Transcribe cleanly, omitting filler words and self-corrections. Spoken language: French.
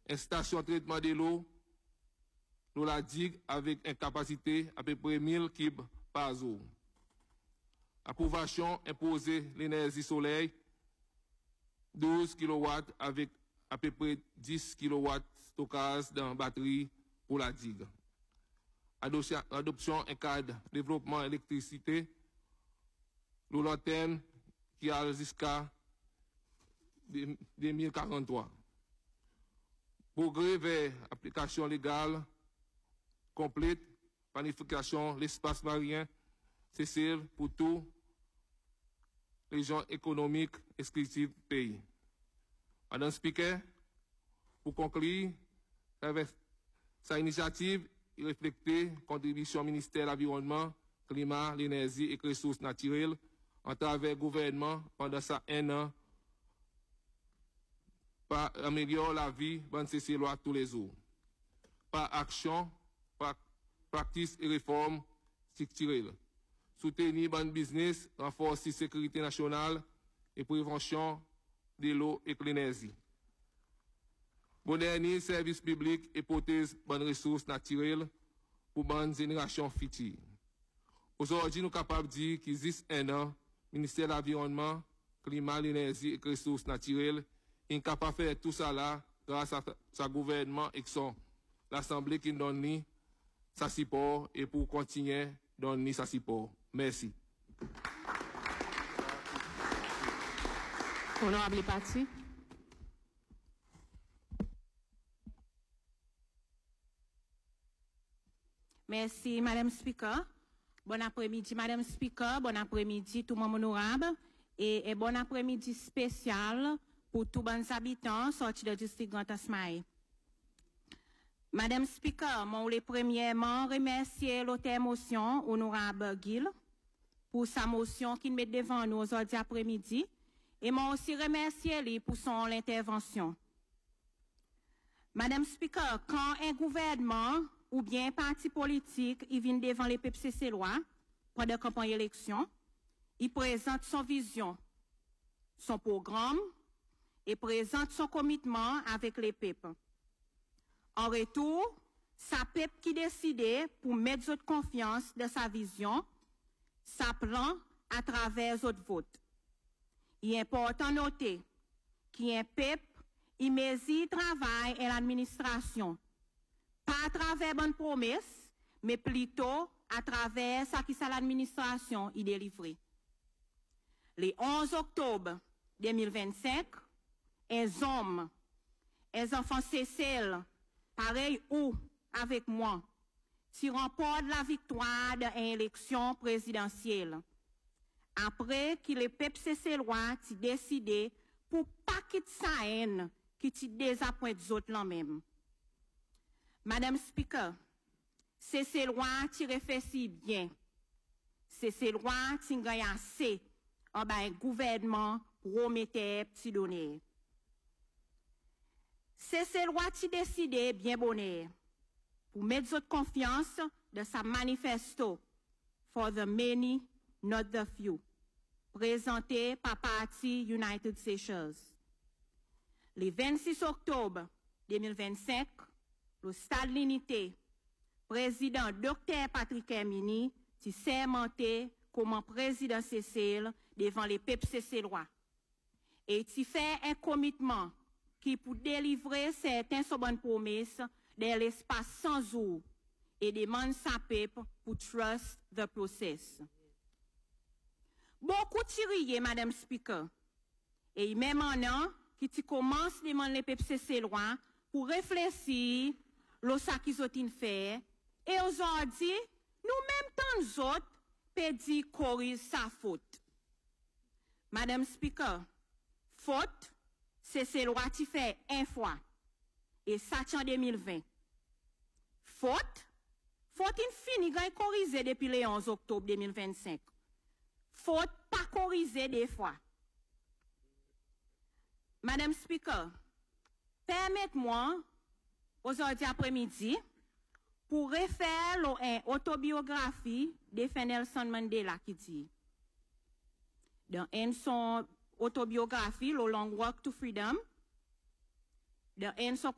une station de traitement de l'eau, nous la digue avec une capacité à peu près 1000 cubes par jour. Approbation imposée l'énergie soleil, 12 kW avec à peu près 10 kW stockage dans la batterie pour la digue. Adoption un cadre développement électricité, l'antenne qui a jusqu'à 2043. Progrès vers application légale complète, planification l'espace marin, c'est pour tous les gens économiques exclusifs du pays. Madame Speaker, pour conclure, sa initiative reflète contribution ministère de l'Environnement, Climat, l'Énergie et Ressources naturelles en travers du gouvernement pendant ça 1 an pour améliorer la vie de ces lois tous les jours. Par action, par pratique et réforme structurelle. Soutenir le business, renforcer la sécurité nationale et prévention de l'eau et de l'énergie. Moderniser services publics et protéger bonnes ressources naturelles pour bonnes générations futures. Aujourd'hui, nous sommes capables de dire qu'il existe 1 an, le ministère de l'Environnement, Climat, l'Énergie et des Ressources naturelles est capable de faire tout ça là grâce à sa gouvernement et son l'Assemblée qui nous donne sa support et pour continuer à donner sa support. Merci. Honorable parti. Merci, Madame Speaker. Bon après-midi, Madame Speaker. Bon après-midi, tout le monde honorable. Et bon après-midi spécial pour tous les habitants sortis du district Grand Asmaï. Madame Speaker, je voulais premièrement remercier l'auteur motion, honorable Gil, pour sa motion qu'il met devant nous aujourd'hui après-midi. Et moi aussi remercier lui pour son intervention. Madame Speaker, quand un gouvernement ou bien un parti politique il vient devant les PPCC loi pendant la campagne élection, il présente son vision, son programme et présente son commitment avec les peuples. En retour, sa peuple qui décide pour mettre votre confiance dans sa vision, sa plan à travers votre vote. Il est important de noter qu'il y a un peuple, il mesure travail et l'administration. Pas à travers bonnes promesses, mais plutôt à travers ce qui est l'administration il délivre. Le 11 octobre 2025, les hommes, les enfants Cécile, pareil ou avec moi, qui remportent la victoire de l'élection présidentielle. Après que le peuple cécélois a décidé pour pas quitter sa haine qui te désappointe les autres là même. Madame Speaker, cécélois qui réfléchit bien. Cécélois qui gagne assez en bas gouvernement pour remettre petit données. Cécélois qui décide bien bonheur pour mettre votre confiance dans sa manifesto for the many, not the few, présenté par Parti United Seychelles. Le 26 octobre 2025, le Stade l'Unité, président Dr. Patrick Hermini, s'est sermenté comme président Cécile devant les peuples cécélois. Et il fait un commitment qui pour délivrer certaines bonnes promesses dans l'espace sans jour et demande sa peuple pour trust the process. Beaucoup tiré, Madame Speaker. Et même maintenant, qui commence à demander les peuples cécélois pour réfléchir à ce qu'ils ont fait. Et aujourd'hui, nous-mêmes, tant nous autres, pédis corrige sa faute. Madame Speaker, faute, c'est loi qui fait une fois. Et ça, en 2020. Faute infini, gagne corrigé depuis le 11 octobre 2025. Faute pas corrigé des fois. Madame Speaker, permettez-moi, aujourd'hui après-midi, pour refaire une autobiographie de Nelson Mandela qui dit, dans son autobiographie, le Long Walk to Freedom, dans son